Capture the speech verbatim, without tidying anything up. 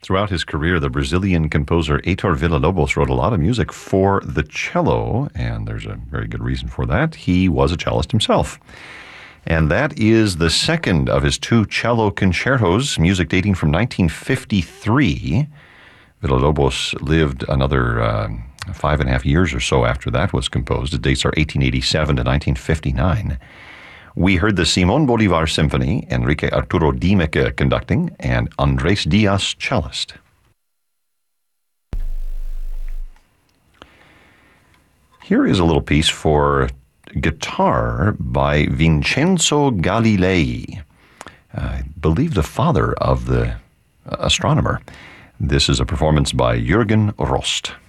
Throughout his career, the Brazilian composer Heitor Villa-Lobos wrote a lot of music for the cello, and there's a very good reason for that. He was a cellist himself. And that is the second of his two cello concertos, music dating from nineteen fifty-three. Villa-Lobos lived another uh, five and a half years or so after that was composed. The dates are eighteen eighty-seven to nineteen fifty-nine. We heard the Simon Bolivar Symphony, Enrique Arturo Dimeke conducting, and Andres Diaz cellist. Here is a little piece for guitar by Vincenzo Galilei, I believe the father of the astronomer. This is a performance by Jürgen Rost.